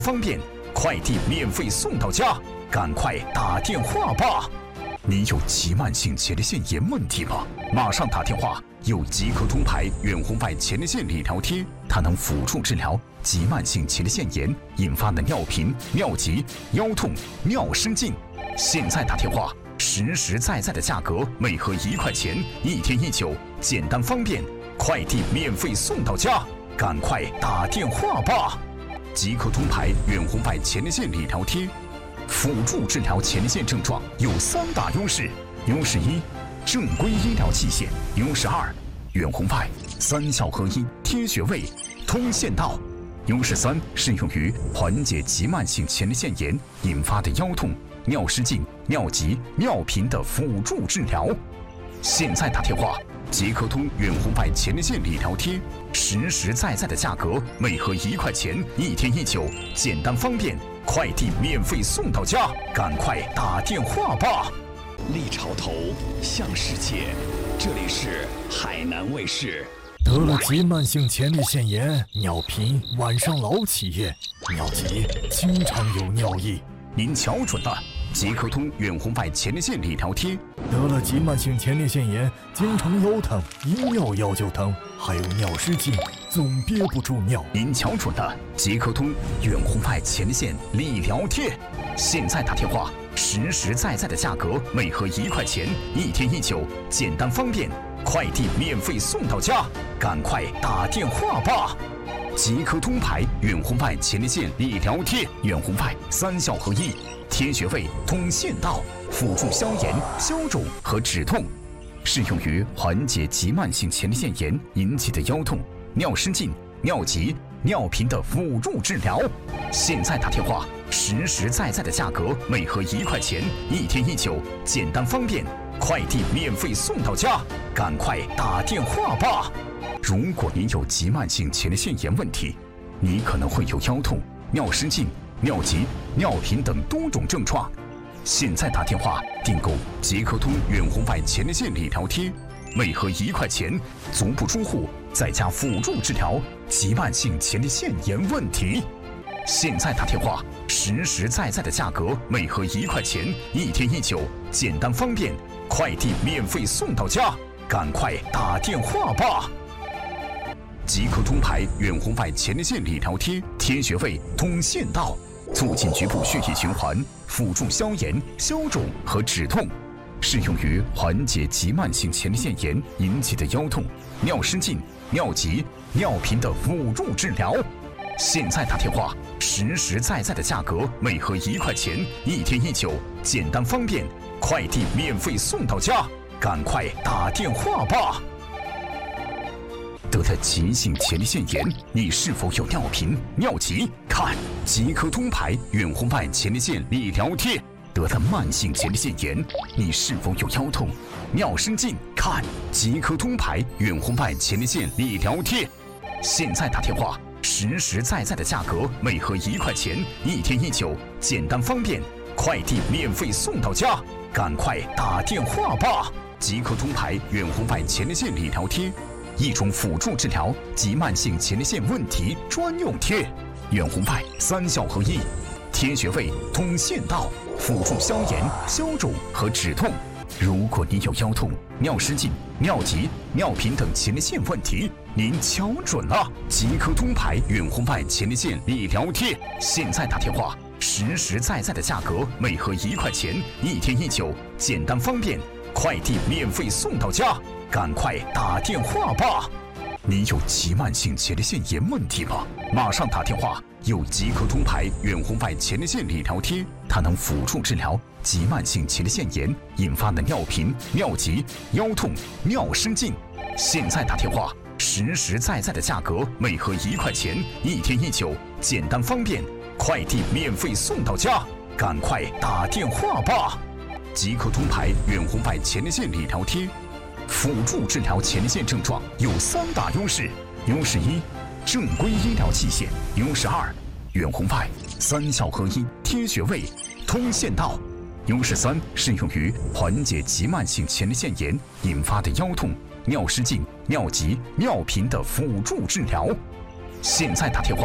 方便，快递免费送到家，赶快打电话吧！你有急慢性前列腺炎问题吗？马上打电话，有即刻通牌远红外前列腺理疗贴，它能辅助治疗急慢性前列腺炎引发的尿频、尿急、腰痛、尿失禁。现在打电话，实实在在的价格，每盒1块钱，1天1酒，简单方便，快递免费送到家，赶快打电话吧！即刻通牌远红外前列腺理疗贴，辅助治疗前列腺症状有3大优势：优势1，正规医疗器械；优势2，远红外3效合一，贴穴位，通线道；优势3，适用于缓解急慢性前列腺炎引发的腰痛、尿失禁、尿急、尿频的辅助治疗。现在打电话，即刻通远红外前列腺理疗贴，实实在在的价格，每盒1块钱，1天1酒，简单方便，快递免费送到家，赶快打电话吧！ 立潮头，向世界，这里是海南卫视。 得了急慢性前列腺炎，尿频，晚上老起夜，尿急，经常有尿意。 您瞧准了，即刻通远红外前列腺理疗贴。 得了急慢性前列腺炎，经常腰疼，一尿药就疼，还有尿失禁，总憋不住尿。 您瞧准了，即刻通远红外前列腺理疗贴。现在打电话，实实在在的价格，每盒1块钱，1天1酒，简单方便，快递免费送到家，赶快打电话吧！即刻通牌远红外前列腺理疗贴，远红外3效合一，贴穴位，通线道，辅助消炎、消肿和止痛，适用于缓解急慢性前列腺炎引起的腰痛、尿失禁、尿急、尿频的辅助治疗。现在打电话，实实在在的价格，每盒1块钱，1天1酒，简单方便，快递免费送到家，赶快打电话吧！如果您有急慢性前列腺炎问题，你可能会有腰痛、尿失禁、尿急、尿频等多种症状。现在打电话订购即刻通远红外前列腺理疗贴，每盒1块钱，足不出户，在家辅助治疗急慢性前列腺炎问题。现在打电话，实实在在的价格，每盒1块钱，1天1酒，简单方便，快递免费送到家，赶快打电话吧！即刻通牌远红外前列腺理疗贴，贴穴位，通线道，促进局部血液循环，辅助消炎、消肿和止痛，适用于缓解急慢性前列腺炎引起的腰痛、尿失禁、尿急、尿频的辅助治疗。现在打电话，实实在在的价格，每盒1块钱，1天1酒，简单方便，快递免费送到家，赶快打电话吧！得了急性前列腺炎，你是否有尿频、尿急？看即刻通牌远红外前列腺理疗贴。得了慢性前列腺炎，你是否有腰痛、尿失禁？看即刻通牌远红外前列腺理疗贴。现在打电话，实实在在的价格，每盒1块钱，1天1酒，简单方便，快递免费送到家，赶快打电话吧！即刻通牌远红外前列腺理疗贴，一种辅助治疗急慢性前列腺问题专用贴，远红外3效合一，贴穴位，通线道，辅助消炎、消肿和止痛。如果你有腰痛、尿失禁、尿急、尿频等前列腺问题，您瞧准了，即刻通牌远红外前列腺理疗贴。现在打电话，实实在在的价格，每盒1块钱，1天1酒，简单方便，快递免费送到家，赶快打电话吧！你有急慢性前列腺炎问题吗？马上打电话，有即刻通牌远红外前列腺理疗贴，它能辅助治疗急慢性前列腺炎引发的尿频、尿急、腰痛、尿失禁。现在打电话，实实在在的价格，每盒1块钱，1天1酒，简单方便，快递免费送到家，赶快打电话吧！即刻通牌远红外前列腺理疗贴，辅助治疗前列腺症状有3大优势：优势1，正规医疗器械；优势2，远红外3效合一，贴穴位，通线道；优势3，适用于缓解急慢性前列腺炎引发的腰痛、尿失禁、尿急、尿频的辅助治疗。现在打电话，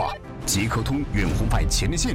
即刻通远红外前列腺